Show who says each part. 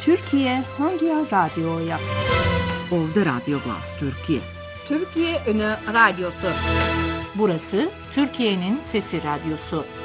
Speaker 1: Türkiye Hangi Radyo'ya?
Speaker 2: Ovda Radyo Glas Türkiye.
Speaker 3: Türkiye Ünü Radyosu.
Speaker 4: Burası Türkiye'nin Sesi Radyosu.